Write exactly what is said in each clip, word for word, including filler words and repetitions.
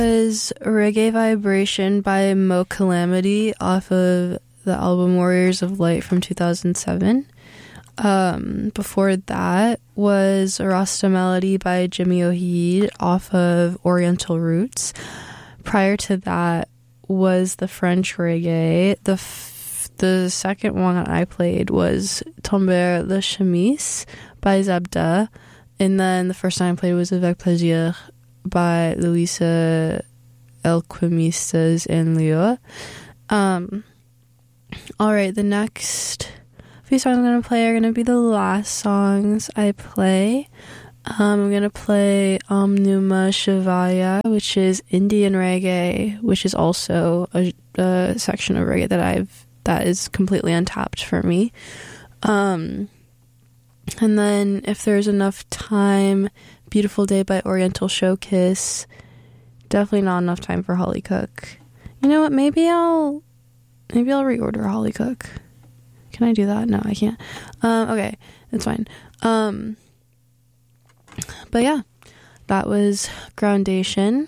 Was Reggae Vibration by Mo Calamity off of the album Warriors of Light from two thousand seven. Um, before that was Rasta Melody by Jimmy O'Heed off of Oriental Roots. Prior to that was the French reggae. The f- the second one that I played was Tomber le Chemise by Zabda. And then the first time I played was Avec Plaisir by Louisa Alquimistas and Leo. Um, Alright, the next few songs I'm going to play are going to be the last songs I play. Um, I'm going to play Om Namah Shivaya, which is Indian reggae, which is also a, a section of reggae that I've that is completely untapped for me. Um, and then if there's enough time, Beautiful Day by Oriental Showkiss. Definitely not enough time for Holly Cook. You know what? Maybe I'll maybe I'll reorder Holly Cook. Can I do that? No, I can't. Um, okay, it's fine. Um, but yeah, that was Groundation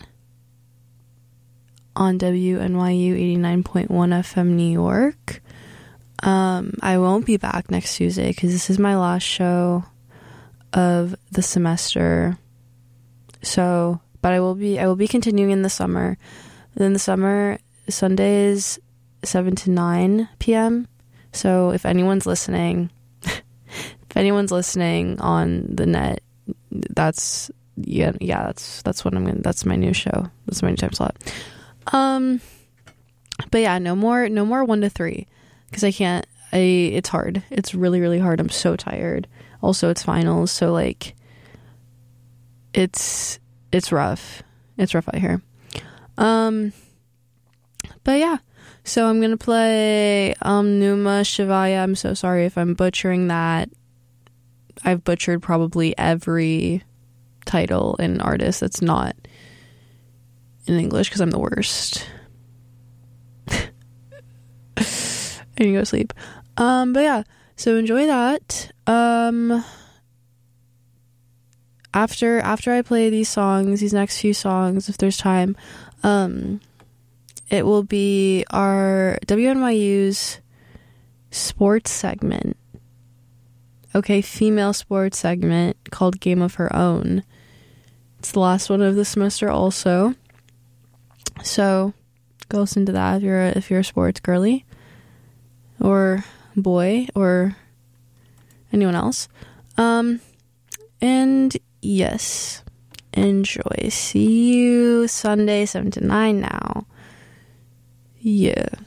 on W N Y U eighty-nine point one F M New York. Um, I won't be back next Tuesday because this is my last show of the semester. So, but I will be I will be continuing in the summer. In the summer, Sundays seven to nine p.m. So if anyone's listening, if anyone's listening on the net, that's yeah, yeah, that's that's what I'm gonna. That's my new show. That's my new time slot. Um, but yeah, no more, no more one to three, because I can't. I it's hard. It's really, really hard. I'm so tired. Also, it's finals, so like, it's it's rough. It's rough out here. Um, but yeah. So I'm gonna play um Numa Shivaya. I'm so sorry if I'm butchering that. I've butchered probably every title and artist that's not in English because I'm the worst. I need to go to sleep. Um, but yeah, so enjoy that. Um, after after I play these songs, these next few songs, if there's time, um. it will be our W N Y U's sports segment. Okay, female sports segment called Game of Her Own. It's the last one of the semester also. So go listen to that if you're a, if you're a sports girly or boy or anyone else. Um, and yes, enjoy. See you Sunday seven to nine now. Yeah.